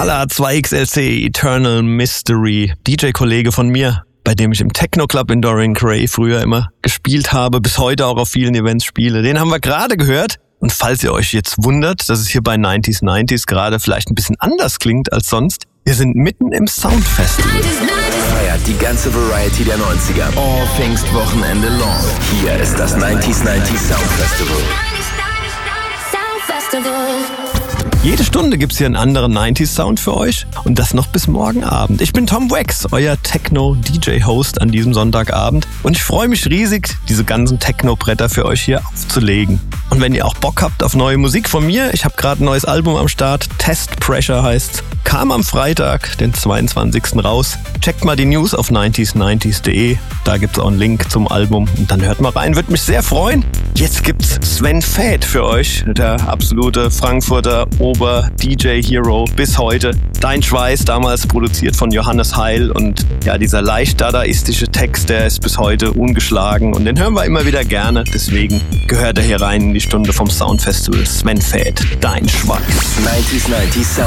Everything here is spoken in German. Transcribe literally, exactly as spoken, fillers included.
Kala zwei X L C Eternal Mystery, D J-Kollege von mir, bei dem ich im Techno Club in Dorian Gray früher immer gespielt habe, bis heute auch auf vielen Events spiele. Den haben wir gerade gehört. Und falls ihr euch jetzt wundert, dass es hier bei neunziger neunzig gerade vielleicht ein bisschen anders klingt als sonst, wir sind mitten im Soundfestival. Feiert die ganze Variety der neunziger. All Pfingstwochenende long. Hier ist das neunziger neunzig Soundfestival. Jede Stunde gibt's hier einen anderen neunziger Sound für euch und das noch bis morgen Abend. Ich bin Tom Wax, euer Techno-D J-Host an diesem Sonntagabend und ich freue mich riesig, diese ganzen Techno-Bretter für euch hier aufzulegen. Und wenn ihr auch Bock habt auf neue Musik von mir, ich habe gerade ein neues Album am Start, Test Pressure heißt's, kam am Freitag, den zweiundzwanzigsten raus. Checkt mal die News auf neunziger neunzig punkt de, da gibt's auch einen Link zum Album und dann hört mal rein, würde mich sehr freuen. Jetzt gibt's Sven Väth für euch, der absolute Frankfurter Ober-D J-Hero bis heute. Dein Schweiß, damals produziert von Johannes Heil und ja, dieser leicht dadaistische Text, der ist bis heute ungeschlagen und den hören wir immer wieder gerne, deswegen gehört er hier rein in die Stunde vom Soundfestival. Sven Väth, Dein Schweiß. neunziger neunzig Sound